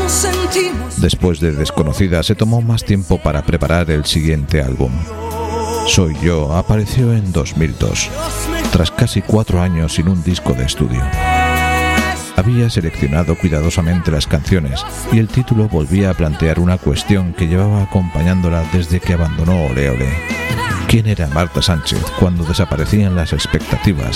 Después de Desconocida se tomó más tiempo para preparar el siguiente álbum. Soy Yo apareció en 2002, tras casi 4 años sin un disco de estudio. Había seleccionado cuidadosamente las canciones y el título volvía a plantear una cuestión que llevaba acompañándola desde que abandonó Ole Ole. ¿Quién era Marta Sánchez cuando desaparecían las expectativas